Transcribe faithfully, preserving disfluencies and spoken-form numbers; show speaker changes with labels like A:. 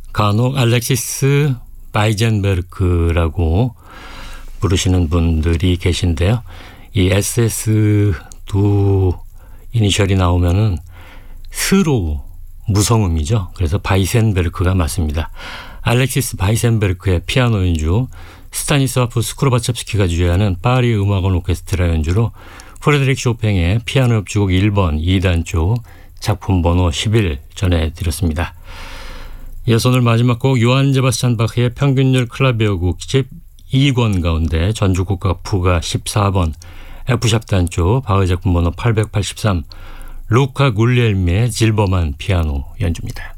A: 간혹 알렉시스 바이젠베르크라고 부르시는 분들이 계신데요. 이 에스에스 두 이니셜이 나오면은 스로 무성음이죠. 그래서 바이센베르크가 맞습니다. 알렉시스 바이센베르크의 피아노 연주, 스타니스와프 스크로바첵스키가 주재하는 파리 음악원 오케스트라 연주로 프레드릭 쇼팽의 피아노 협주곡 일 번 이 단조 작품 번호 십일 전해드렸습니다. 이어서 오늘 마지막 곡 요한 제바스찬 바흐의 평균율 클라비오 곡집 이 권 가운데 전주곡과 부가 십사 번 F샵 단조 바흐 작품 번호 팔백팔십삼 루카 굴리엘미의 질버만 피아노 연주입니다.